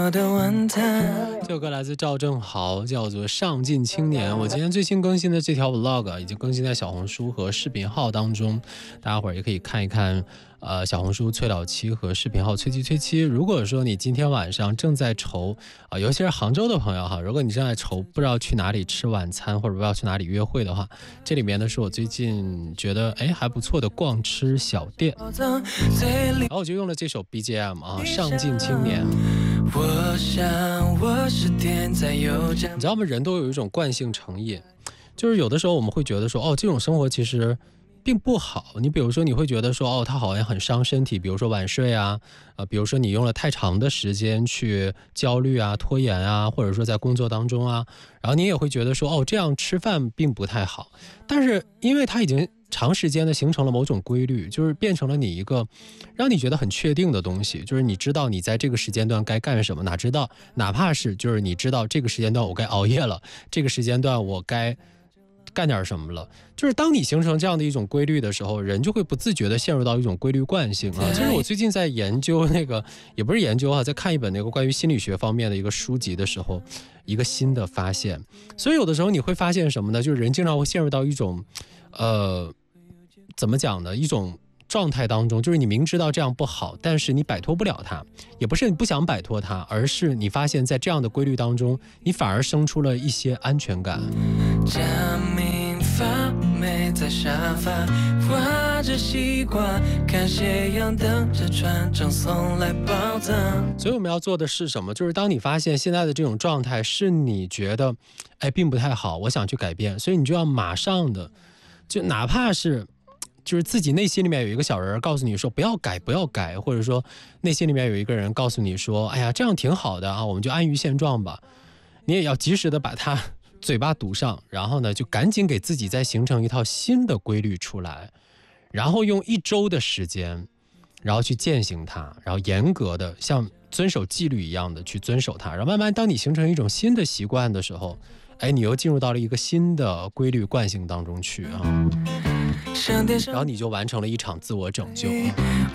这首歌来自赵正豪，叫做《上进青年》。我今天最新更新的这条 vlog 已经更新在小红书和视频号当中，大家伙儿也可以看一看。小红书崔老七和视频号崔七。如果说你今天晚上正在愁尤其是杭州的朋友哈，如果你正在愁不知道去哪里吃晚餐或者不知道去哪里约会的话，这里面呢是我最近觉得还不错的逛吃小店，然后我就用了这首 BGM 啊，《上进青年》。我想我是天才有你知道吗？人都有一种惯性成瘾，就是有的时候我们会觉得说这种生活其实并不好。你比如说你会觉得说它好像很伤身体，比如说晚睡啊，比如说你用了太长的时间去焦虑啊、拖延啊，或者说在工作当中啊，然后你也会觉得说这样吃饭并不太好。但是因为它已经长时间的形成了某种规律，就是变成了你一个让你觉得很确定的东西，就是你知道你在这个时间段该干什么，哪怕是就是你知道这个时间段我该熬夜了，这个时间段我该干点什么了。就是当你形成这样的一种规律的时候，人就会不自觉的陷入到一种规律惯性啊。就是我最近在研究也不是研究在看一本关于心理学方面的一个书籍的时候，一个新的发现。所以有的时候你会发现什么呢？就是人经常会陷入到一种怎么讲呢？一种状态当中，就是你明知道这样不好，但是你摆脱不了它，也不是你不想摆脱它，而是你发现在这样的规律当中，你反而生出了一些安全感。假名发霉在沙发画着西瓜，看斜阳等着船长送来报账。所以我们要做的是什么？就是当你发现现在的这种状态是你觉得并不太好，我想去改变，所以你就要马上的，就哪怕是就是自己内心里面有一个小人告诉你说不要改，或者说内心里面有一个人告诉你说哎呀这样挺好的啊，我们就安于现状吧，你也要及时的把它嘴巴堵上，然后呢就赶紧给自己再形成一套新的规律出来，然后用1周的时间，然后去践行它，然后严格的像遵守纪律一样的去遵守它，然后慢慢当你形成一种新的习惯的时候，你又进入到了一个新的规律惯性当中去啊，然后你就完成了一场自我拯救。